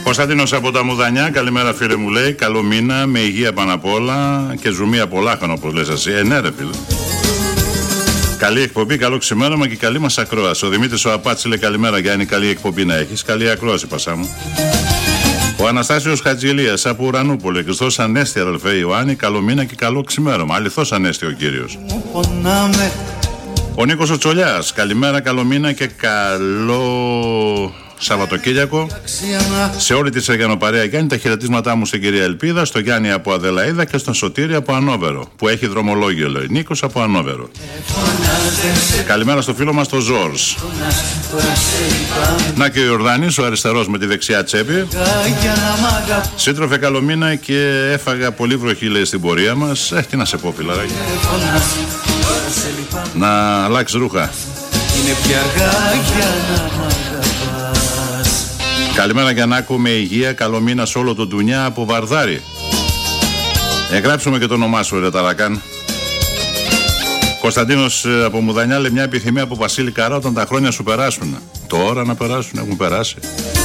Κωνσταντίνος από τα Μουδανιά, καλημέρα φίλε μου, λέει. Καλό μήνα, με υγεία πάνω απ' όλα και ζουμί από λάχανο, όπως λες εσύ. Ναι, ρε φίλε. Καλή εκπομπή, καλό ξημέρωμα και καλή μας ακρόαση. Ο Δημήτρης ο Απάτης λέει καλημέρα, Γιάννη. Καλή εκπομπή να έχεις. Καλή ακρόαση, πασά μου. Ο Αναστάσιος Χατζηλίας από Ουρανούπολη. Χριστός Ανέστη, αδελφέ Ιωάννη. Καλό μήνα και καλό ξημέρωμα. Αληθώς Ανέστη ο κύριος. Ο Νίκος ο Τσολιάς. Καλημέρα, καλό μήνα και καλό Σαββατοκύριακο σε όλη τη Σεργιανοπαρέα Γιάννη. Τα χαιρετίσματά μου στην κυρία Ελπίδα, στο Γιάννη από Αδελαΐδα και στον Σωτήρη από Ανόβερο, που έχει δρομολόγιο, λέει. Νίκος από Ανόβερο. Καλημέρα στο φίλο μας τον Ζόρς. Να και ο Ιορδάνης, ο αριστερός με τη δεξιά τσέπη. Σύντροφε, καλό μήνα και έφαγα πολύ βροχή, λέει, στην πορεία μας. Τι να σε πω, φιλαράκι. Να αλλάξει ρούχα. Είναι πια αργά για να. Καλημέρα Γιαννάκου, με υγεία, καλό μήνα σε όλο το ντουνιά από Βαρδάρι. Εγγράψουμε και το όνομά σου, ρε Ταρακάν. Κωνσταντίνος από Μουδανιά λέει μια επιθυμία από Βασίλη Καρά όταν τα χρόνια σου περάσουν. Τώρα να περάσουν, έχουν περάσει.